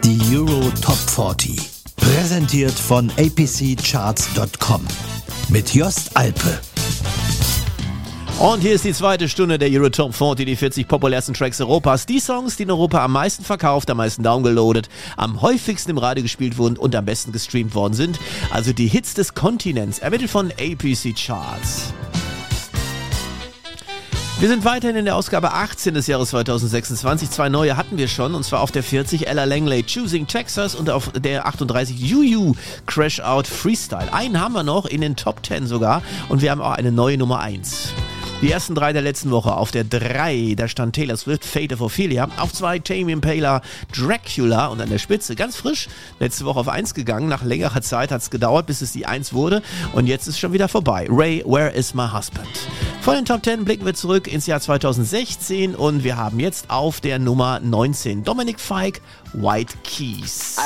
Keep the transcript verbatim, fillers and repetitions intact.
Die Euro Top vierzig. Präsentiert von a p c charts punkt com. Mit Jost Alpe. Und hier ist die zweite Stunde der Euro Top vierzig, die vierzig populärsten Tracks Europas. Die Songs, die in Europa am meisten verkauft, am meisten downgeloadet, am häufigsten im Radio gespielt wurden und am besten gestreamt worden sind. Also die Hits des Kontinents, ermittelt von A P C Charts. Wir sind weiterhin in der Ausgabe achtzehn des Jahres zweitausendsechsundzwanzig. Zwei neue hatten wir schon, und zwar auf der vierzig Ella Langley, Choosing Texas, und auf der achtunddreißig Juju, Crash Out Freestyle. Einen haben wir noch, in den Top zehn sogar, und wir haben auch eine neue Nummer eins. Die ersten drei der letzten Woche. Auf der drei, da stand Taylor Swift, Fate of Ophelia. Auf zwei, Tame Impala, Dracula. Und an der Spitze, ganz frisch, letzte Woche auf eins gegangen. Nach längerer Zeit hat es gedauert, bis es die eins wurde. Und jetzt ist schon wieder vorbei. Ray, Where is my husband? Von den Top zehn blicken wir zurück ins Jahr zweitausendsechzehn. Und wir haben jetzt auf der Nummer neunzehn Dominic Fike, White Keys.